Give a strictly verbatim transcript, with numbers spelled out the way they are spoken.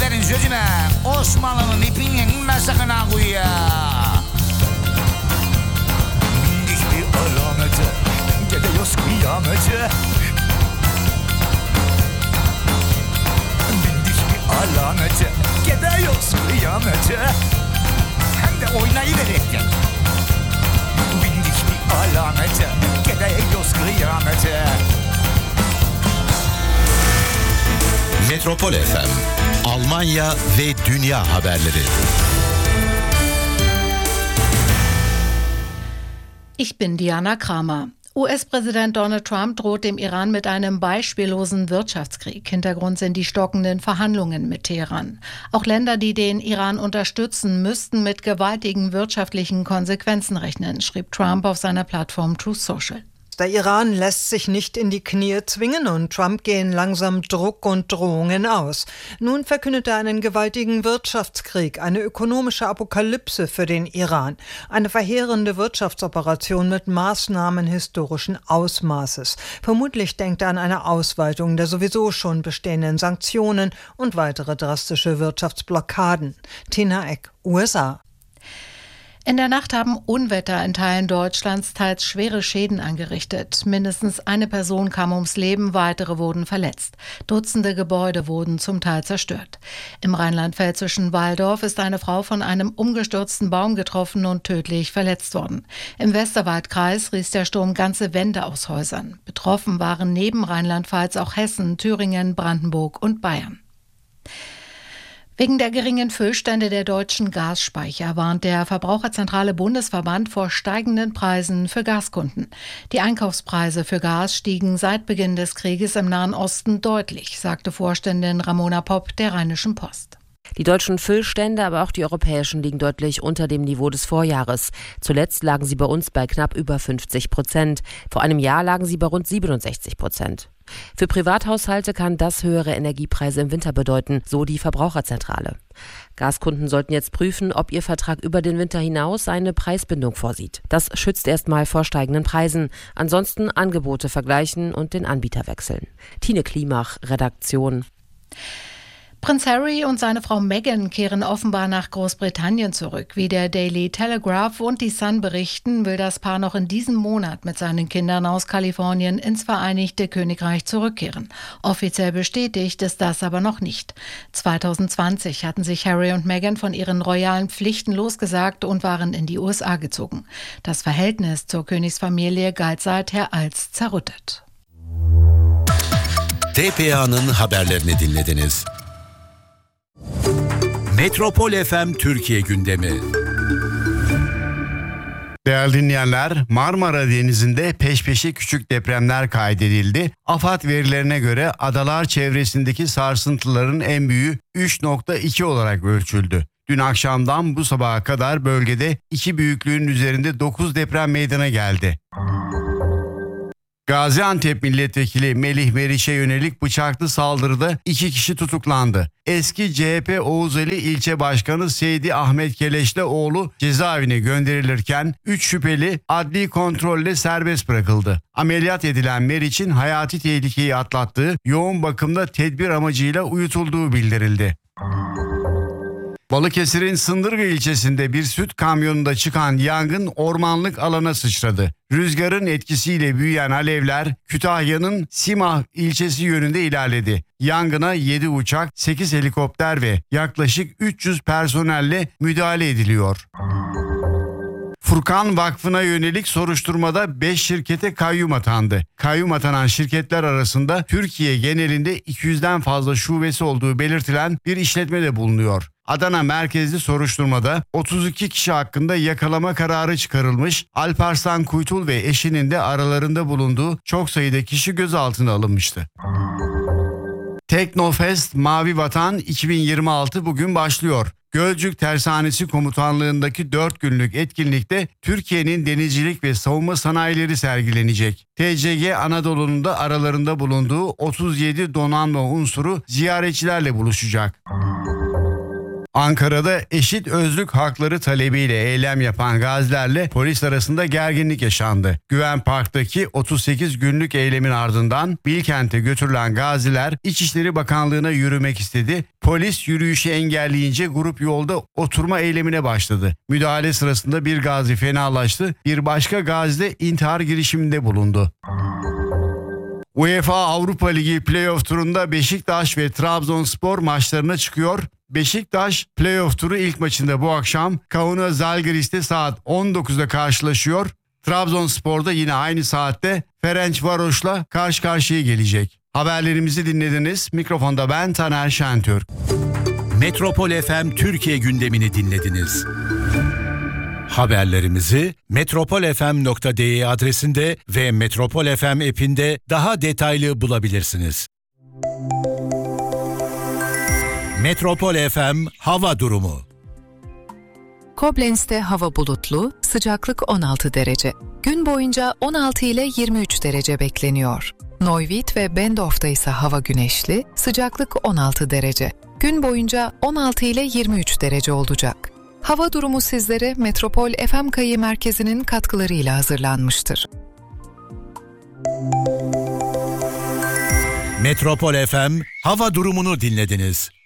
verin sözüme. Osmanlı'nın ipini mesakına koyuyor. Bindik bir alamete, gidiyoruz kıyamete. Bindik bir alamete, gidiyoruz kıyamete. Hem de oynayıverekten. Bindik bir alamete, gidiyoruz kıyamete. Metropol F M, Almanya ve Dünya haberleri. Ich bin Diana Kramer. U S-Präsident Donald Trump droht dem Iran mit einem beispiellosen Wirtschaftskrieg. Hintergrund sind die stockenden Verhandlungen mit Teheran. Auch Länder, die den Iran unterstützen, müssten mit gewaltigen wirtschaftlichen Konsequenzen rechnen, schrieb Trump auf seiner Plattform Truth Social. Der Iran lässt sich nicht in die Knie zwingen und Trump gehen langsam Druck und Drohungen aus. Nun verkündet er einen gewaltigen Wirtschaftskrieg, eine ökonomische Apokalypse für den Iran, eine verheerende Wirtschaftsoperation mit Maßnahmen historischen Ausmaßes. Vermutlich denkt er an eine Ausweitung der sowieso schon bestehenden Sanktionen und weitere drastische Wirtschaftsblockaden. Tina Eck, U S A. In der Nacht haben Unwetter in Teilen Deutschlands teils schwere Schäden angerichtet. Mindestens eine Person kam ums Leben, weitere wurden verletzt. Dutzende Gebäude wurden zum Teil zerstört. Im rheinland-pfälzischen Walldorf ist eine Frau von einem umgestürzten Baum getroffen und tödlich verletzt worden. Im Westerwaldkreis riss der Sturm ganze Wände aus Häusern. Betroffen waren neben Rheinland-Pfalz auch Hessen, Thüringen, Brandenburg und Bayern. Wegen der geringen Füllstände der deutschen Gasspeicher warnt der Verbraucherzentrale Bundesverband vor steigenden Preisen für Gaskunden. Die Einkaufspreise für Gas stiegen seit Beginn des Krieges im Nahen Osten deutlich, sagte Vorständin Ramona Popp der Rheinischen Post. Die deutschen Füllstände, aber auch die europäischen, liegen deutlich unter dem Niveau des Vorjahres. Zuletzt lagen sie bei uns bei knapp über fünfzig Prozent. Vor einem Jahr lagen sie bei rund siebenundsechzig Prozent. Für Privathaushalte kann das höhere Energiepreise im Winter bedeuten, so die Verbraucherzentrale. Gaskunden sollten jetzt prüfen, ob ihr Vertrag über den Winter hinaus eine Preisbindung vorsieht. Das schützt erstmal vor steigenden Preisen. Ansonsten Angebote vergleichen und den Anbieter wechseln. Tine Klimach, Redaktion. Prinz Harry und seine Frau Meghan kehren offenbar nach Großbritannien zurück. Wie der Daily Telegraph und die Sun berichten, will das Paar noch in diesem Monat mit seinen Kindern aus Kalifornien ins Vereinigte Königreich zurückkehren. Offiziell bestätigt ist das aber noch nicht. zwanzig zwanzig hatten sich Harry und Meghan von ihren royalen Pflichten losgesagt und waren in die U S A gezogen. Das Verhältnis zur Königsfamilie galt seither als zerrüttet. T P A'nın haberlerini dinlediniz. Metropol F M Türkiye gündemi. Değerli dinleyenler, Marmara Denizi'nde peş peşe küçük depremler kaydedildi. AFAD verilerine göre adalar çevresindeki sarsıntıların en büyüğü üç nokta iki olarak ölçüldü. Dün akşamdan bu sabaha kadar bölgede iki büyüklüğün üzerinde dokuz deprem meydana geldi. Gaziantep Milletvekili Melih Meriç'e yönelik bıçaklı saldırıda iki kişi tutuklandı. Eski C H P Oğuzeli İlçe Başkanı Seydi Ahmet Keleş'le oğlu cezaevine gönderilirken üç şüpheli adli kontrolle serbest bırakıldı. Ameliyat edilen Meriç'in hayati tehlikeyi atlattığı, yoğun bakımda tedbir amacıyla uyutulduğu bildirildi. Balıkesir'in Sındırgı ilçesinde bir süt kamyonunda çıkan yangın ormanlık alana sıçradı. Rüzgarın etkisiyle büyüyen alevler Kütahya'nın Simah ilçesi yönünde ilerledi. Yangına yedi uçak, sekiz helikopter ve yaklaşık üç yüz personelle müdahale ediliyor. Furkan Vakfı'na yönelik soruşturmada beş şirkete kayyum atandı. Kayyum atanan şirketler arasında Türkiye genelinde iki yüzden fazla şubesi olduğu belirtilen bir işletme de bulunuyor. Adana merkezli soruşturmada otuz iki kişi hakkında yakalama kararı çıkarılmış, Alparslan Kuytul ve eşinin de aralarında bulunduğu çok sayıda kişi gözaltına alınmıştı. Teknofest Mavi Vatan iki bin yirmi altı bugün başlıyor. Gölcük Tersanesi Komutanlığındaki dört günlük etkinlikte Türkiye'nin denizcilik ve savunma sanayileri sergilenecek. T C G Anadolu'nun da aralarında bulunduğu otuz yedi donanma unsuru ziyaretçilerle buluşacak. Ankara'da eşit özlük hakları talebiyle eylem yapan gazilerle polis arasında gerginlik yaşandı. Güven Park'taki otuz sekiz günlük eylemin ardından Bilkent'e götürülen gaziler İçişleri Bakanlığı'na yürümek istedi. Polis yürüyüşü engelleyince grup yolda oturma eylemine başladı. Müdahale sırasında bir gazi fenalaştı, bir başka gazi de intihar girişiminde bulundu. UEFA Avrupa Ligi playoff turunda Beşiktaş ve Trabzonspor maçlarına çıkıyor. Beşiktaş playoff turu ilk maçında bu akşam Kaunas Žalgiris'te saat on dokuzda karşılaşıyor. Trabzonspor'da yine aynı saatte Ferencvaros'la karşı karşıya gelecek. Haberlerimizi dinlediniz. Mikrofonda ben Taner Şentürk. Metropol F M Türkiye gündemini dinlediniz. Haberlerimizi metropol f m nokta d e adresinde ve Metropol F M app'inde daha detaylı bulabilirsiniz. Metropol F M hava durumu. Koblenz'te hava bulutlu, sıcaklık on altı derece. Gün boyunca on altı ile yirmi üç derece bekleniyor. Neuwied ve Bendorf'ta ise hava güneşli, sıcaklık on altı derece. Gün boyunca on altı ile yirmi üç derece olacak. Hava durumu sizlere Metropol F M Kayı Merkezi'nin katkılarıyla hazırlanmıştır. Metropol F M hava durumunu dinlediniz.